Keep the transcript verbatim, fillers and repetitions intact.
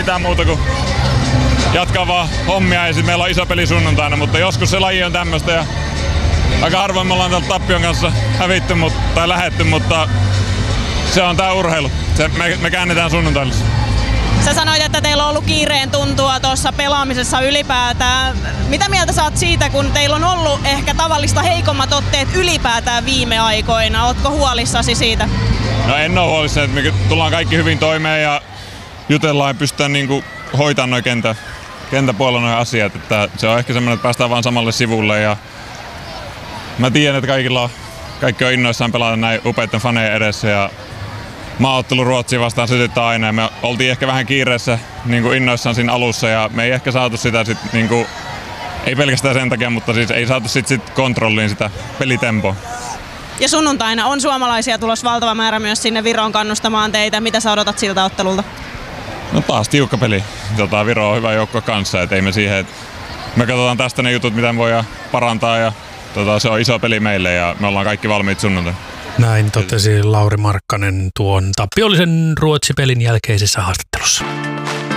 mitään muuta kuin jatkaa vaan hommia ja sit meillä on iso peli sunnuntaina, mutta joskus se laji on tämmöstä ja aika harvoin me ollaan täällä Tappion kanssa hävitty mut, tai lähetty, mutta se on tää urheilu. Se, me, me käännetään sunnuntaille. Sä sanoit, että teillä on ollut kiireen tuntua tuossa pelaamisessa ylipäätään. Mitä mieltä sä oot siitä, kun teillä on ollut ehkä tavallista heikommat otteet ylipäätään viime aikoina? Ootko huolissasi siitä? No en oo huolissani, että me tullaan kaikki hyvin toimeen ja jutellaan ja pystytään niinku hoitamaan noin kentä, kentäpuolella noin asiat. Että se on ehkä semmoinen, että päästään vaan samalle sivulle ja mä tiedän, että kaikilla on, kaikki on innoissaan pelata näin upeiden fanejen edessä ja maaottelu Ruotsia vastaan sytyttää aina ja me oltiin ehkä vähän kiireessä niin kuin innoissaan siinä alussa ja me ei ehkä saatu sitä sit, niin kuin, ei pelkästään sen takia, mutta siis ei saatu sit, sit kontrolliin sitä pelitempoa. Ja sunnuntaina on suomalaisia tulossa valtava määrä myös sinne Viroon kannustamaan teitä. Mitä sä odotat siltä ottelulta? No taas tiukka peli. Tota, Viro on hyvä joukko kanssa, et ei me siihen, et me katsotaan tästä ne jutut, mitä me voidaan parantaa ja tota, se on iso peli meille ja me ollaan kaikki valmiit sunnuntaina. Näin totesi Lauri Markkanen tuon tappiollisen Ruotsi-pelin jälkeisessä haastattelussa.